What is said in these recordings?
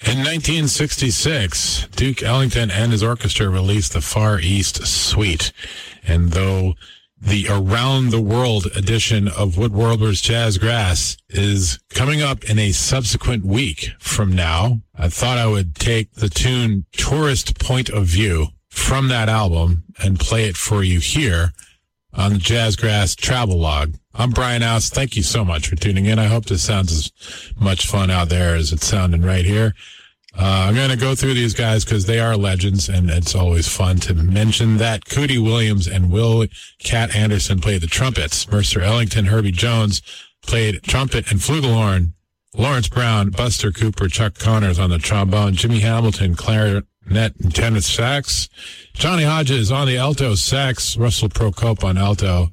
In 1966, Duke Ellington and his orchestra released the Far East Suite. And though the Around the World edition of Wood Warblers Jazzgrass is coming up in a subsequent week from now, I thought I would take the tune Tourist Point of View from that album and play it for you here on the Jazzgrass Travel Log. I'm Brian House. Thank you so much for tuning in. I hope this sounds as much fun out there as it's sounding right here. I'm going to go through these guys because they are legends, and it's always fun to mention that. Cootie Williams and Will Cat Anderson played the trumpets. Mercer Ellington, Herbie Jones played trumpet and flugelhorn. Lawrence Brown, Buster Cooper, Chuck Connors on the trombone. Jimmy Hamilton, clarinet and tenor sax. Johnny Hodges on the alto sax. Russell Procope on alto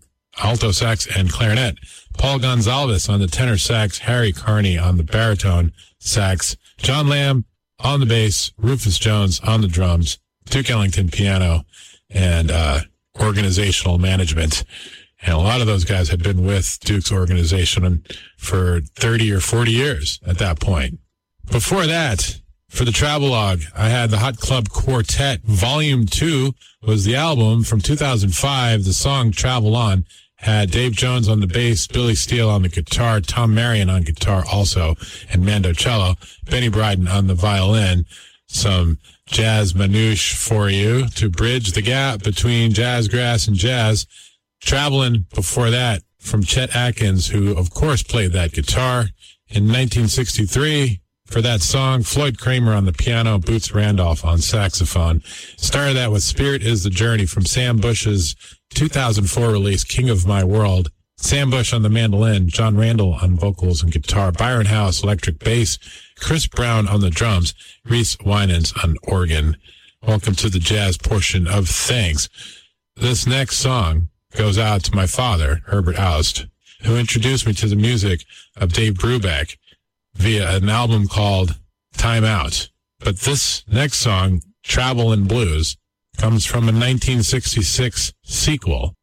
sax and clarinet. Paul Gonzalez on the tenor sax. Harry Carney on the baritone sax. John Lamb on the bass. Rufus Jones on the drums. Duke Ellington piano and organizational management. And a lot of those guys had been with Duke's organization for 30 or 40 years at that point. Before that, for the Travelogue, I had the Hot Club Quartet. Volume 2 was the album from 2005. The song Travel On had Dave Jones on the bass, Billy Steele on the guitar, Tom Marion on guitar also, and Mando cello, Benny Bryden on the violin. Some jazz manouche for you to bridge the gap between jazzgrass and jazz. Traveling before that from Chet Atkins, who of course played that guitar. In 1963, for that song, Floyd Kramer on the piano, Boots Randolph on saxophone. Started that with Spirit is the Journey from Sam Bush's 2004 release, King of My World. Sam Bush on the mandolin, John Randall on vocals and guitar, Byron House, electric bass, Chris Brown on the drums, Reese Winans on organ. Welcome to the jazz portion of things. This next song goes out to my father, Herbert Aust, who introduced me to the music of Dave Brubeck via an album called Time Out. But this next song, Travel and Blues, comes from a 1966 sequel